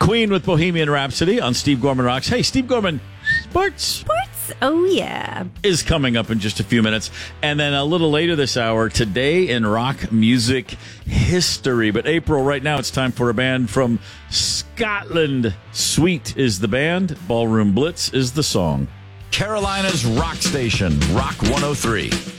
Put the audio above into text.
Queen with Bohemian Rhapsody on Steve Gorman Rocks. Hey, Steve Gorman, Sports Oh, yeah. is coming up in just a few minutes. And then a little later this hour, Today in Rock Music History. But April, right now, it's time for a band from Scotland. Sweet is the band. Ballroom Blitz is the song. Carolina's rock station, Rock 103.